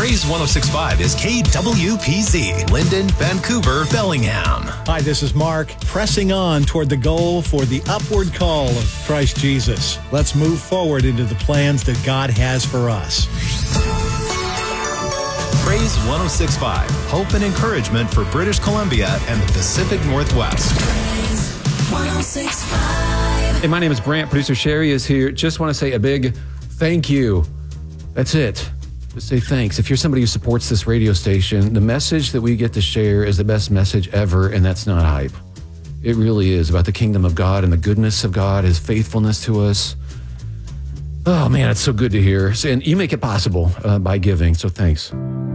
Praise 106.5 is KWPZ, Linden, Vancouver, Bellingham. Hi, this is Mark, pressing on toward the goal for the upward call of Christ Jesus. Let's move forward into the plans that God has for us. Praise 106.5, hope and encouragement for British Columbia and the Pacific Northwest. Praise 106.5. Hey, my name is Brant. Producer Sherry is here. Just want to say a big thank you. That's it. Just say thanks. If you're somebody who supports this radio station, the message that we get to share is the best message ever, and that's not hype. It really is about the kingdom of God and the goodness of God, His faithfulness to us. Oh, man, it's so good to hear. And you make it possible by giving, so thanks.